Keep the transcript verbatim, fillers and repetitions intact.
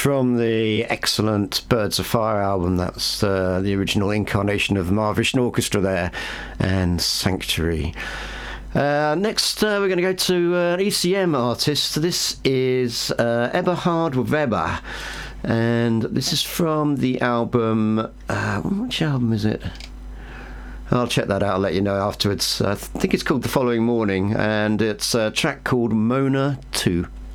from the excellent Birds of Fire album. That's uh, the original incarnation of the Marvish Orchestra there, and Sanctuary. Uh, next, uh, we're going to go to uh, an E C M artist. This is uh, Eberhard Weber, and this is from the album. Uh, which album is it? I'll check that out. I'll let you know afterwards. I think it's called The Following Morning, and it's a track called Mona two.